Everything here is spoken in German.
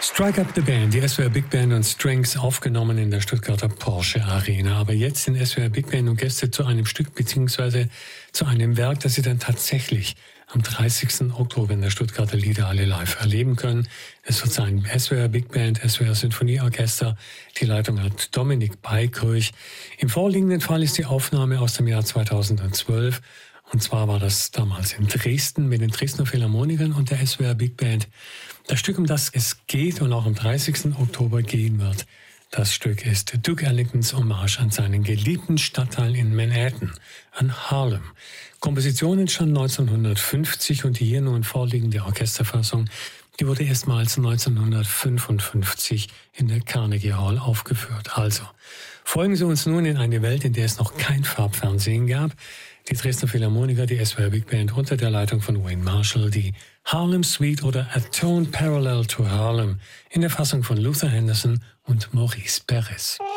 Strike Up the Band, die SWR Big Band und Strings, aufgenommen in der Stuttgarter Porsche Arena. Aber jetzt sind SWR Big Band und Gäste zu einem Stück bzw. zu einem Werk, das Sie dann tatsächlich am 30. Oktober in der Stuttgarter Liederhalle live erleben können. Es wird sein SWR Big Band, SWR Sinfonieorchester. Die Leitung hat Dominik Beikröch. Im vorliegenden Fall ist die Aufnahme aus dem Jahr 2012. Und zwar war das damals in Dresden mit den Dresdner Philharmonikern und der SWR Big Band. Das Stück, um das es geht und auch am 30. Oktober gehen wird, das Stück ist Duke Ellingtons Hommage an seinen geliebten Stadtteil in Manhattan, an Harlem. Komposition entstand 1950 und die hier nun vorliegende Orchesterfassung, die wurde erstmals 1955 in der Carnegie Hall aufgeführt. Also, folgen Sie uns nun in eine Welt, in der es noch kein Farbfernsehen gab. Die Dresdner Philharmoniker, die SWR Big Band unter der Leitung von Wayne Marshall, die Harlem Suite oder A Tone Parallel to Harlem in der Fassung von Luther Henderson und Maurice Perez.